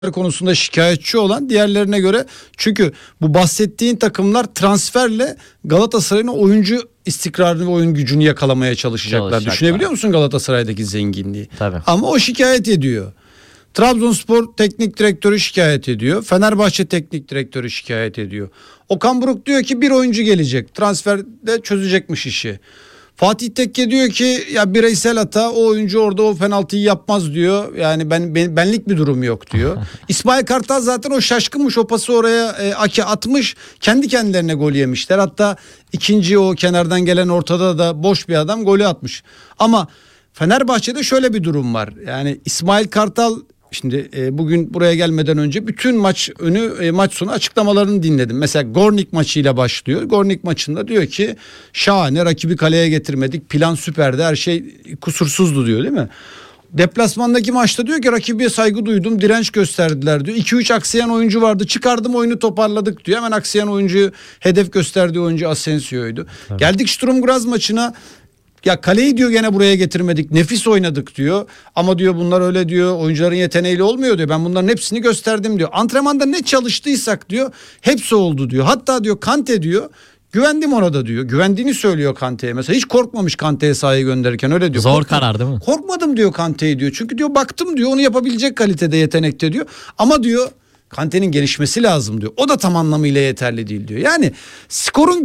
konusunda şikayetçi olan diğerlerine göre, çünkü bu bahsettiğin takımlar transferle Galatasaray'ın oyuncu istikrarını ve oyun gücünü yakalamaya çalışacaklar. Düşünebiliyor musun Galatasaray'daki zenginliği? Tabii. Ama o şikayet ediyor. Trabzonspor teknik direktörü şikayet ediyor. Fenerbahçe teknik direktörü şikayet ediyor. Okan Buruk diyor ki bir oyuncu gelecek. Transferde çözecekmiş işi. Fatih Tekke diyor ki ya bireysel hata, o oyuncu orada o penaltıyı yapmaz diyor. Yani benlik bir durum yok diyor. İsmail Kartal zaten o şaşkınmış, o pası oraya Aki atmış. Kendi kendilerine gol yemişler. Hatta ikinci o kenardan gelen ortada da boş bir adam golü atmış. Ama Fenerbahçe'de şöyle bir durum var. Yani İsmail Kartal, şimdi bugün buraya gelmeden önce bütün maç maç sonu açıklamalarını dinledim. Mesela Gornik maçıyla başlıyor. Gornik maçında diyor ki şahane, rakibi kaleye getirmedik, plan süperdi, her şey kusursuzdu diyor, değil mi? Deplasmandaki maçta diyor ki rakibe saygı duydum, direnç gösterdiler diyor. 2-3 aksayan oyuncu vardı, çıkardım, oyunu toparladık diyor. Hemen aksayan oyuncuyu, hedef gösterdiği oyuncu Asensio'ydu. Evet. Geldik Sturm Graz maçına. Ya kaleyi diyor gene buraya getirmedik, nefis oynadık diyor. Ama diyor bunlar öyle diyor, oyuncuların yeteneğiyle olmuyor diyor. Ben bunların hepsini gösterdim diyor. Antrenmanda ne çalıştıysak diyor hepsi oldu diyor. Hatta diyor Kante diyor güvendim orada diyor. Güvendiğini söylüyor Kante'ye mesela. Hiç korkmamış Kante'ye sahaya gönderirken, öyle diyor. Zor karar değil mi? Korkmadım diyor Kante'yi diyor. Çünkü diyor baktım diyor onu yapabilecek kalitede, yetenekte diyor. Ama diyor Kante'nin gelişmesi lazım diyor. O da tam anlamıyla yeterli değil diyor. Yani skorun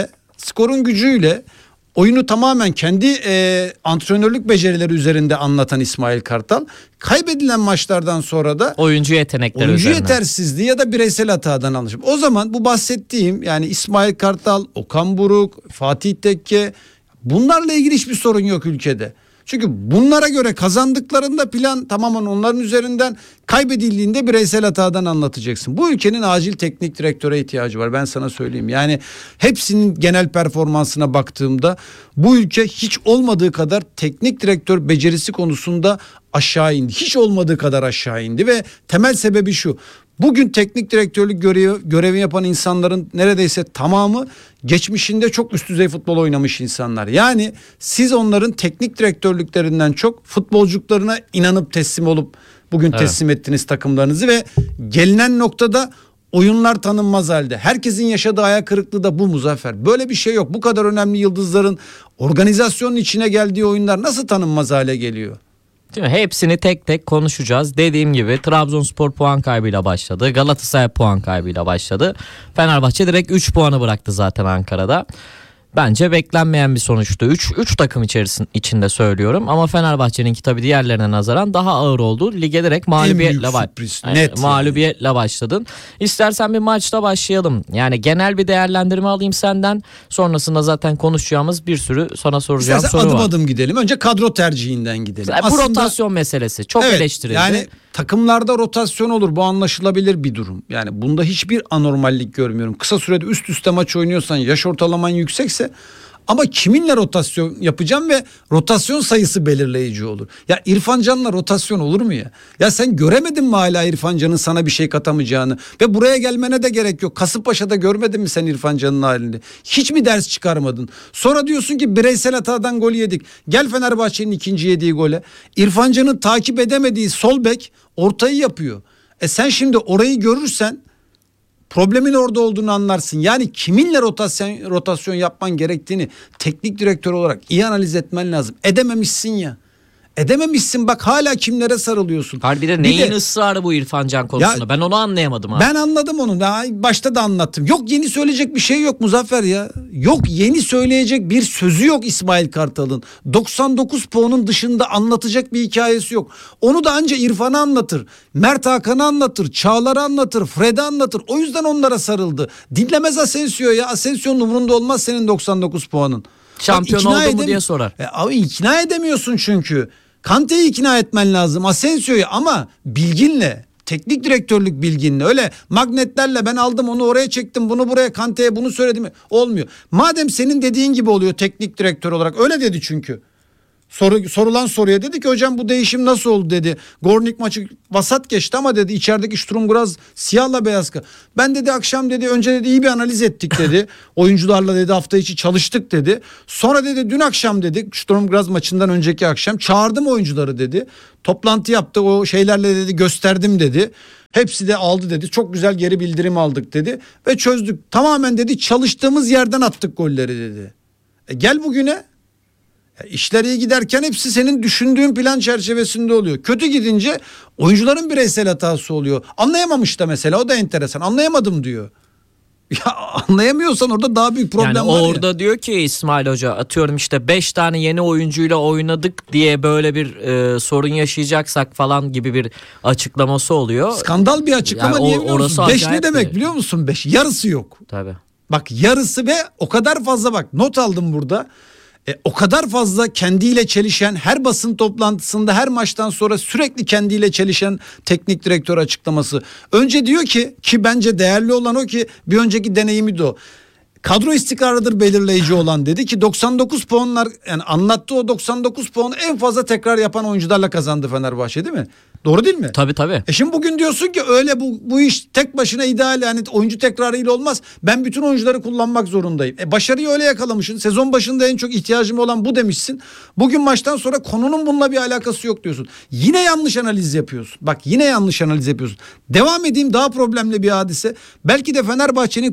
gücüyle oyunu tamamen kendi antrenörlük becerileri üzerinde anlatan İsmail Kartal, kaybedilen maçlardan sonra da oyuncu yetersizliği ya da bireysel hatadan alışım. O zaman bu bahsettiğim, yani İsmail Kartal, Okan Buruk, Fatih Tekke, bunlarla ilgili hiçbir sorun yok ülkede. Çünkü bunlara göre kazandıklarında plan tamamen onların üzerinden, kaybedildiğinde bireysel hatadan anlatacaksın. Bu ülkenin acil teknik direktöre ihtiyacı var, ben sana söyleyeyim. Yani hepsinin genel performansına baktığımda bu ülke hiç olmadığı kadar teknik direktör becerisi konusunda aşağı indi. Hiç olmadığı kadar aşağı indi ve temel sebebi şu: bugün teknik direktörlük görevi yapan insanların neredeyse tamamı geçmişinde çok üst düzey futbol oynamış insanlar. Yani siz onların teknik direktörlüklerinden çok futbolculuklarına inanıp teslim olup bugün teslim ettiniz takımlarınızı ve gelinen noktada oyunlar tanınmaz halde. Herkesin yaşadığı ayak kırıklığı da bu Muzaffer. Böyle bir şey yok. Bu kadar önemli yıldızların organizasyonun içine geldiği oyunlar nasıl tanınmaz hale geliyor? Hepsini tek tek konuşacağız. Dediğim gibi Trabzonspor puan kaybıyla başladı. Galatasaray puan kaybıyla başladı. Fenerbahçe direkt 3 puanı bıraktı zaten Ankara'da. Bence beklenmeyen bir sonuçtu. 3 takım içinde söylüyorum ama Fenerbahçe'ninki tabii diğerlerine nazaran daha ağır oldu. Lige direkt mağlubiyetle başladın. İstersen bir maçta başlayalım. Yani genel bir değerlendirme alayım senden. Sonrasında zaten konuşacağımız bir sürü sana soracağım soru var. Adım adım gidelim. Önce kadro tercihinden gidelim. Bu rotasyon meselesi çok eleştirildi. Yani takımlarda rotasyon olur, bu anlaşılabilir bir durum. Yani bunda hiçbir anormallik görmüyorum. Kısa sürede üst üste maç oynuyorsan, yaş ortalaman yüksekse, ama kiminle rotasyon yapacağım ve rotasyon sayısı belirleyici olur. Ya İrfan Can'la rotasyon olur mu ya? Ya sen göremedin mi hala İrfan Can'ın sana bir şey katamayacağını? Ve buraya gelmene de gerek yok. Kasımpaşa'da görmedin mi sen İrfan Can'ın halini? Hiç mi ders çıkarmadın? Sonra diyorsun ki bireysel hatadan gol yedik. Gel Fenerbahçe'nin ikinci yediği gole. İrfan Can'ın takip edemediği sol bek ortayı yapıyor. Sen şimdi orayı görürsen problemin orada olduğunu anlarsın. Yani kiminle rotasyon yapman gerektiğini teknik direktör olarak iyi analiz etmen lazım. Edememişsin ya. Edememişsin, bak hala kimlere sarılıyorsun. Harbiden neyin ısrarı bu İrfan Can konusunda? Ya, ben onu anlayamadım abi. Ben anladım onu. Daha başta da anlattım. Yok yeni söyleyecek bir şey yok Muzaffer ya. Yok yeni söyleyecek bir sözü yok İsmail Kartal'ın. 99 puanın dışında anlatacak bir hikayesi yok. Onu da anca İrfan'a anlatır. Mert Hakan'a anlatır. Çağlar'a anlatır. Fred'e anlatır. O yüzden onlara sarıldı. Dinlemez Asensio ya. Asensio'nun umurunda olmaz senin 99 puanın. Şampiyon oldu mu diye sorar. Abi ikna edemiyorsun çünkü. Kante'yi ikna etmen lazım, Asensio'yu, ama bilginle, teknik direktörlük bilginle, öyle magnetlerle ben aldım onu oraya çektim, bunu buraya, Kante'ye bunu söyledim, olmuyor. Madem senin dediğin gibi oluyor teknik direktör olarak, öyle dedi çünkü. Sorulan soruya dedi ki hocam bu değişim nasıl oldu dedi. Gornik maçı vasat geçti ama dedi içerideki Sturm Graz siyahla beyaz. Ben dedi akşam dedi önce dedi iyi bir analiz ettik dedi. Oyuncularla dedi hafta içi çalıştık dedi. Sonra dedi dün akşam dedi Sturm Graz maçından önceki akşam çağırdım oyuncuları dedi. Toplantı yaptı, o şeylerle dedi gösterdim dedi. Hepsi de aldı dedi. Çok güzel geri bildirim aldık dedi. Ve çözdük. Tamamen dedi çalıştığımız yerden attık golleri dedi. Gel bugüne. İşler iyi giderken hepsi senin düşündüğün plan çerçevesinde oluyor. Kötü gidince oyuncuların bireysel hatası oluyor. Anlayamamış da mesela, o da enteresan. Anlayamadım diyor. Ya anlayamıyorsan orada daha büyük problem yani var orada ya. diyor ki İsmail Hoca, atıyorum işte 5 tane yeni oyuncuyla oynadık diye böyle bir sorun yaşayacaksak falan gibi bir açıklaması oluyor. Skandal bir açıklama, Yani niye biliyor musun? 5 ne acayip demek bir- biliyor musun? 5 yarısı yok. Tabii. Bak yarısı ve o kadar fazla, bak not aldım burada. O kadar fazla kendiyle çelişen, her basın toplantısında her maçtan sonra sürekli kendiyle çelişen teknik direktör açıklaması. Önce diyor ki bence değerli olan o, ki bir önceki deneyimi de o. Kadro istikrarıdır belirleyici olan dedi ki 99 puanlar, yani anlattığı o 99 puanı en fazla tekrar yapan oyuncularla kazandı Fenerbahçe, değil mi? Doğru değil mi? Tabii. Şimdi bugün diyorsun ki öyle bu iş tek başına ideal, yani oyuncu tekrarıyla olmaz. Ben bütün oyuncuları kullanmak zorundayım. Başarıyı öyle yakalamışsın. Sezon başında en çok ihtiyacım olan bu demişsin. Bugün maçtan sonra konunun bununla bir alakası yok diyorsun. Yine yanlış analiz yapıyorsun. Bak yine yanlış analiz yapıyorsun. Devam edeyim, daha problemli bir hadise. Belki de Fenerbahçe'nin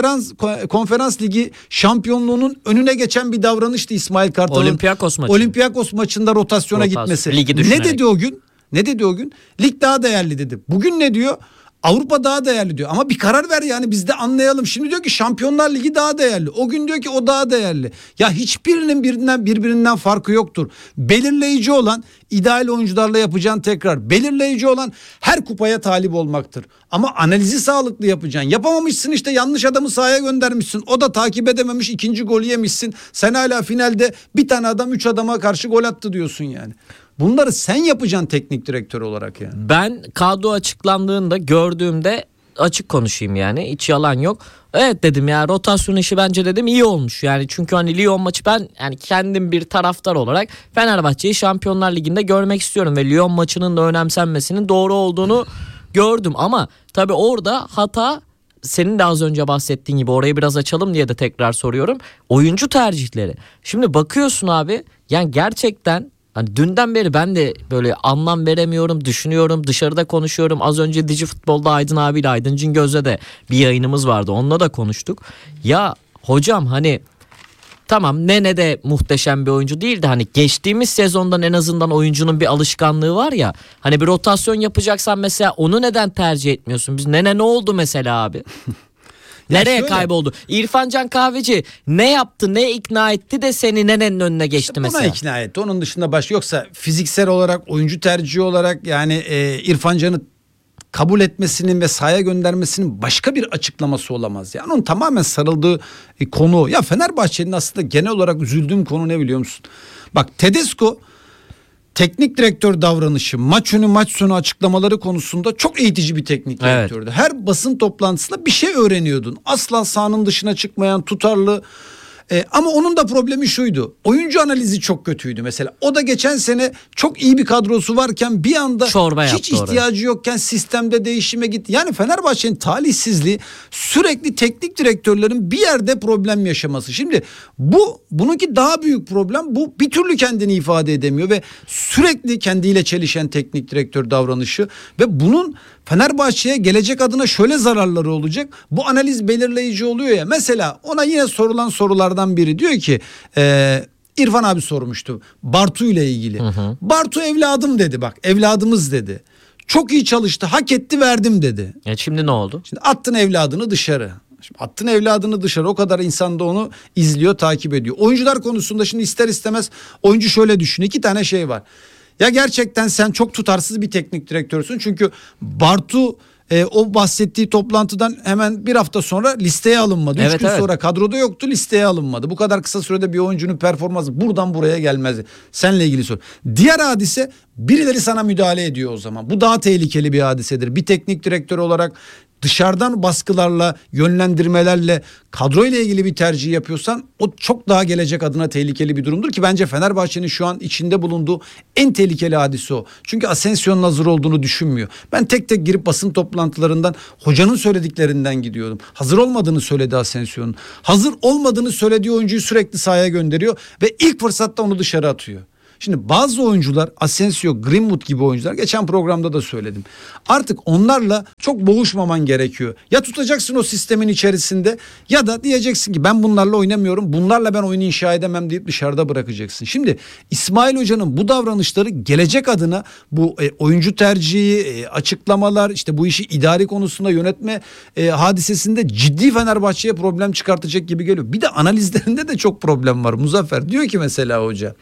konferans ligi şampiyonluğunun önüne geçen bir davranıştı İsmail Kartal'ın. Olympiakos maçında rotasyona gitmesi. Ne dedi o gün? Ne dedi o gün? Lig daha değerli dedi. Bugün ne diyor? Avrupa daha değerli diyor. Ama bir karar ver yani, biz de anlayalım. Şimdi diyor ki Şampiyonlar Ligi daha değerli. O gün diyor ki o daha değerli. Ya hiçbirinin birbirinden farkı yoktur. Belirleyici olan ideal oyuncularla yapacağın tekrar. Belirleyici olan her kupaya talip olmaktır. Ama analizi sağlıklı yapacaksın. Yapamamışsın işte, yanlış adamı sahaya göndermişsin. O da takip edememiş, ikinci golü yemişsin. Sen hala finalde bir tane adam 3 adama karşı gol attı diyorsun yani. Bunları sen yapacaksın teknik direktör olarak yani. Ben kadro açıklandığında gördüğümde açık konuşayım, yani hiç yalan yok. Evet dedim ya, rotasyon işi bence dedim iyi olmuş. Yani çünkü hani Lyon maçı, ben yani kendim bir taraftar olarak Fenerbahçe'yi Şampiyonlar Ligi'nde görmek istiyorum ve Lyon maçının da önemsenmesinin doğru olduğunu gördüm. Ama tabii orada hata, senin de az önce bahsettiğin gibi, orayı biraz açalım diye de tekrar soruyorum. Oyuncu tercihleri. Şimdi bakıyorsun abi, yani gerçekten hani dünden beri ben de böyle anlam veremiyorum, düşünüyorum, dışarıda konuşuyorum. Az önce Digi Futbol'da Aydın abiyle, Aydın Cingöz'le de bir yayınımız vardı. Onunla da konuştuk. Ya hocam hani tamam, Nene de muhteşem bir oyuncu değildi. Hani geçtiğimiz sezondan en azından oyuncunun bir alışkanlığı var ya. Hani bir rotasyon yapacaksan mesela onu neden tercih etmiyorsun? Biz Nene ne oldu mesela abi? Nereye şöyle, kayboldu? İrfan Can Kahveci ne yaptı, ne ikna etti de seni Nene'nin önüne geçti işte mesela? buna ikna etti. Onun dışında başka, yoksa fiziksel olarak, oyuncu tercihi olarak yani İrfan Can'ı kabul etmesinin ve sahaya göndermesinin başka bir açıklaması olamaz. Yani onun tamamen sarıldığı konu. Ya Fenerbahçe'nin aslında genel olarak üzüldüğüm konu ne biliyor musun? Bak Tedesco teknik direktör davranışı, maç önü maç sonu açıklamaları konusunda çok eğitici bir teknik direktördü. Her basın toplantısında bir şey öğreniyordun. Asla sahanın dışına çıkmayan, tutarlı. Ama onun da problemi şuydu. Oyuncu analizi çok kötüydü mesela. O da geçen sene çok iyi bir kadrosu varken bir anda hiç ihtiyacı yokken sistemde değişime gitti. Yani Fenerbahçe'nin talihsizliği sürekli teknik direktörlerin bir yerde problem yaşaması. Şimdi bununki daha büyük problem. Bu bir türlü kendini ifade edemiyor ve sürekli kendiyle çelişen teknik direktör davranışı ve bunun Fenerbahçe'ye gelecek adına şöyle zararları olacak. Bu analiz belirleyici oluyor ya. Mesela ona yine sorulan sorulardan biri diyor ki İrfan abi sormuştu Bartu ile ilgili. Bartu evladım dedi, bak evladımız dedi. Çok iyi çalıştı, hak etti, verdim dedi. Şimdi ne oldu? Şimdi attın evladını dışarı. Şimdi attın evladını dışarı, o kadar insan da onu izliyor, takip ediyor. Oyuncular konusunda şimdi ister istemez oyuncu şöyle düşün, 2 tane şey var. Ya gerçekten sen çok tutarsız bir teknik direktörsün. Çünkü Bartu o bahsettiği toplantıdan hemen bir hafta sonra listeye alınmadı. 3 gün sonra kadroda yoktu, listeye alınmadı. Bu kadar kısa sürede bir oyuncunun performansı buradan buraya gelmezdi. Seninle ilgili soru. Diğer hadise, birileri sana müdahale ediyor o zaman. Bu daha tehlikeli bir hadisedir. Bir teknik direktör olarak dışarıdan baskılarla, yönlendirmelerle kadroyla ilgili bir tercih yapıyorsan o çok daha gelecek adına tehlikeli bir durumdur ki bence Fenerbahçe'nin şu an içinde bulunduğu en tehlikeli hadise o. Çünkü Asensio'nun hazır olduğunu düşünmüyor. Ben tek tek girip basın toplantılarından hocanın söylediklerinden gidiyordum. Hazır olmadığını söyledi Asensio'nun. Hazır olmadığını söylediği oyuncuyu sürekli sahaya gönderiyor ve ilk fırsatta onu dışarı atıyor. Şimdi bazı oyuncular, Asensio, Greenwood gibi oyuncular, geçen programda da söyledim. Artık onlarla çok boğuşmaman gerekiyor. Ya tutacaksın o sistemin içerisinde ya da diyeceksin ki ben bunlarla oynamıyorum. Bunlarla ben oyunu inşa edemem deyip dışarıda bırakacaksın. Şimdi İsmail Hoca'nın bu davranışları gelecek adına bu oyuncu tercihi, açıklamalar, işte bu işi idari konusunda yönetme hadisesinde ciddi Fenerbahçe'ye problem çıkartacak gibi geliyor. Bir de analizlerinde de çok problem var Muzaffer. Diyor ki mesela hoca,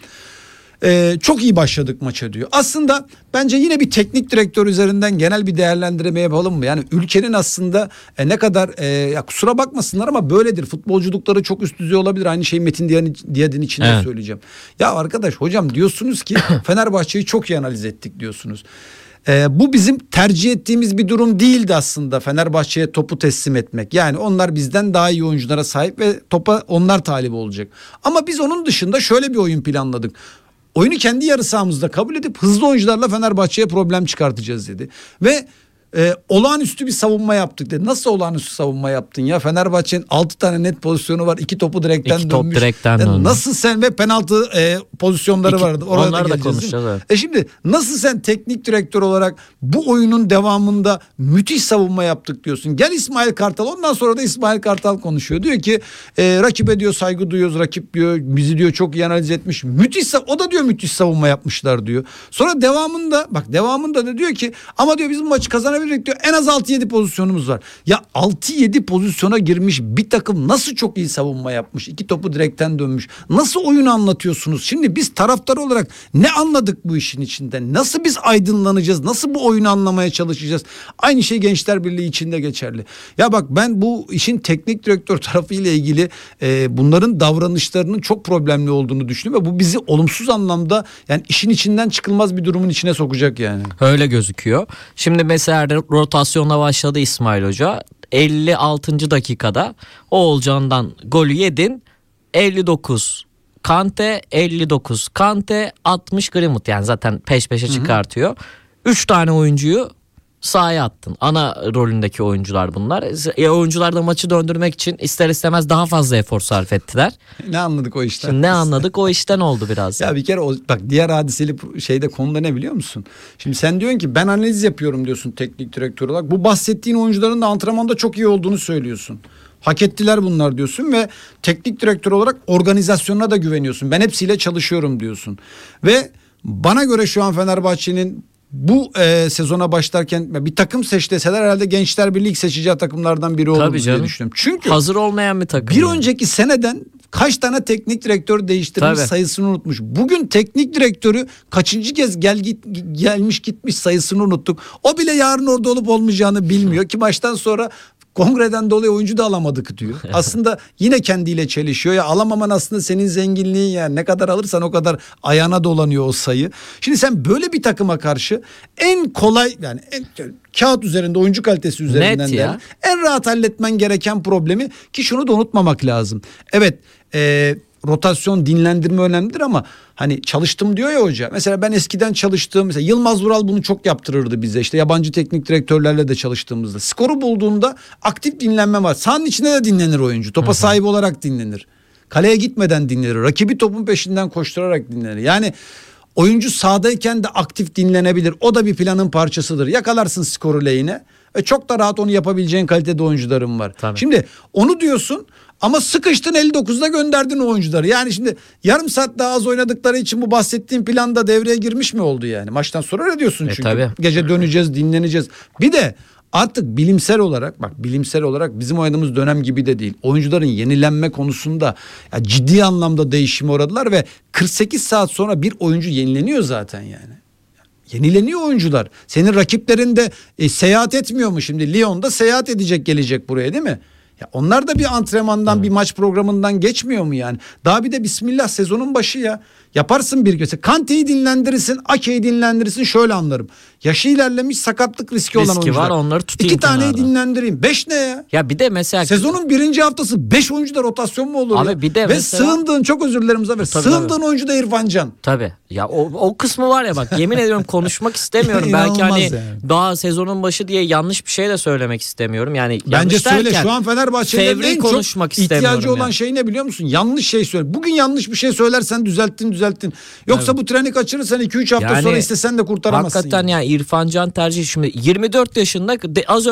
çok iyi başladık maça diyor. Aslında bence yine bir teknik direktör üzerinden genel bir değerlendirme yapalım mı? Yani ülkenin aslında ne kadar ya kusura bakmasınlar ama böyledir. Futbolculukları çok üst düzey olabilir. Aynı şeyi Metin Diyadin için de söyleyeceğim. Ya arkadaş hocam diyorsunuz ki Fenerbahçe'yi çok iyi analiz ettik diyorsunuz. Bu bizim tercih ettiğimiz bir durum değildi aslında, Fenerbahçe'ye topu teslim etmek. Yani onlar bizden daha iyi oyunculara sahip ve topa onlar talip olacak. Ama biz onun dışında şöyle bir oyun planladık. Oyunu kendi yarı sahamızda kabul edip hızlı oyuncularla Fenerbahçe'ye problem çıkartacağız dedi. Ve olağanüstü bir savunma yaptık dedi. Nasıl olağanüstü savunma yaptın ya? Fenerbahçe'nin 6 tane net pozisyonu var. 2 topu direkten dönmüş. 2 top direkten dönmüş. Nasıl sen ve penaltı pozisyonları vardı. Orada onları da konuşacağız. Evet. Şimdi nasıl sen teknik direktör olarak bu oyunun devamında müthiş savunma yaptık diyorsun. Gel İsmail Kartal, ondan sonra da İsmail Kartal konuşuyor. Diyor ki rakibe diyor saygı duyuyoruz. Rakip diyor bizi diyor çok iyi analiz etmiş. Müthiş, o da diyor müthiş savunma yapmışlar diyor. Sonra devamında da diyor ki ama diyor bizim maçı kazanabiliriz diyor. En az 6-7 pozisyonumuz var. Ya 6-7 pozisyona girmiş bir takım nasıl çok iyi savunma yapmış? 2 topu direkten dönmüş. Nasıl oyunu anlatıyorsunuz? Şimdi biz taraftar olarak ne anladık bu işin içinde? Nasıl biz aydınlanacağız? Nasıl bu oyunu anlamaya çalışacağız? Aynı şey Gençler Birliği içinde geçerli. Ya bak ben bu işin teknik direktör tarafı ile ilgili bunların davranışlarının çok problemli olduğunu düşünüyorum ve bu bizi olumsuz anlamda, yani işin içinden çıkılmaz bir durumun içine sokacak yani. Öyle gözüküyor. Şimdi mesela rotasyonla başladı İsmail Hoca. 56. dakikada Oğulcan'dan golü yedin. 59 Kante, 59 Kante, 60 Greenwood, yani zaten peş peşe çıkartıyor. 3 tane oyuncuyu sahaya attın. Ana rolündeki oyuncular bunlar. Oyuncular da maçı döndürmek için ister istemez daha fazla efor sarf ettiler. Ne anladık o işten? Şimdi ne anladık o işten oldu biraz. Ya bir kere bak diğer hadiseli şeyde konuda ne biliyor musun? Şimdi sen diyorsun ki ben analiz yapıyorum diyorsun teknik direktör olarak. Bu bahsettiğin oyuncuların da antrenmanda çok iyi olduğunu söylüyorsun. Hak ettiler bunlar diyorsun ve teknik direktör olarak organizasyonuna da güveniyorsun. Ben hepsiyle çalışıyorum diyorsun. Ve bana göre şu an Fenerbahçe'nin bu sezona başlarken bir takım seç deseler herhalde Gençler Birliği seçeceği takımlardan biri olur diye düşünüyorum. Çünkü hazır olmayan bir takım. Bir önceki seneden kaç tane teknik direktör değiştirmiş, sayısını unutmuş. Bugün teknik direktörü kaçıncı kez gelmiş gitmiş sayısını unuttuk. O bile yarın orada olup olmayacağını bilmiyor ki maçtan sonra kongreden dolayı oyuncu da alamadık diyor. Aslında yine kendiyle çelişiyor. Ya alamaman aslında senin zenginliğin, yani ne kadar alırsan o kadar ayağına dolanıyor o sayı. Şimdi sen böyle bir takıma karşı en kolay, yani kağıt üzerinde oyuncu kalitesi üzerinden de en rahat halletmen gereken problemi, ki şunu da unutmamak lazım. Evet, rotasyon, dinlendirme önemlidir ama hani çalıştım diyor ya hoca. Mesela ben eskiden çalıştığım, mesela Yılmaz Vural bunu çok yaptırırdı bize. İşte yabancı teknik direktörlerle de çalıştığımızda. Skoru bulduğunda aktif dinlenme var. Sahanın içinde de dinlenir oyuncu. Topa sahip olarak dinlenir. Kaleye gitmeden dinlenir. Rakibi topun peşinden koşturarak dinlenir. Yani oyuncu sahadayken de aktif dinlenebilir. O da bir planın parçasıdır. Yakalarsın skoru lehine ve çok da rahat onu yapabileceğin kalitede oyuncularım var. Tabii. Şimdi onu diyorsun ama sıkıştın 59'da gönderdin o oyuncuları. Yani şimdi yarım saat daha az oynadıkları için bu bahsettiğim planda devreye girmiş mi oldu yani? Maçtan sonra öyle diyorsun çünkü. Tabii. Gece döneceğiz, dinleneceğiz. Bir de artık bilimsel olarak bizim oynadığımız dönem gibi de değil. Oyuncuların yenilenme konusunda ya ciddi anlamda değişime uğradılar ve 48 saat sonra bir oyuncu yenileniyor zaten yani. Yenileniyor oyuncular. Senin rakiplerin de seyahat etmiyor mu şimdi? Lyon'da seyahat edecek, gelecek buraya değil mi? Ya onlar da bir antrenmandan, bir maç programından geçmiyor mu yani? Daha bir de bismillah sezonun başı ya. Yaparsın bir göse. Kante'yi dinlendirirsin, Ake'yi dinlendirirsin, şöyle anlarım. Yaşı ilerlemiş, sakatlık riski olan oyuncular. Var, onları tutayım 2 taneyi kenarda. dinlendireyim. 5 ne ya? Ya bir de mesela Sezonun 1. haftası 5 oyuncuda rotasyon mu olur abi ya? bir de ve mesela sığındığın, çok özür dilerim Zafer, sığındığın oyuncu da İrfan Can. Tabii. Ya o kısmı var ya, bak yemin ediyorum konuşmak istemiyorum. Belki hani yani. daha sezonun başı diye yanlış bir şey de söylemek istemiyorum. Yani Bence yanlış söyle derken, şu an Fenerbahçe Fenerbahçelilerin fevri en çok konuşmak ihtiyacı istemiyorum olan ya. şey ne biliyor musun? Yanlış şey söyle. Bugün yanlış bir şey söylersen düzelttin. Yoksa bu treni kaçırırsan 2-3 hafta Yani sonra istesen de kurtaramazsın. Hakikaten yani İrfan Can Tercih şimdi 24 yaşında az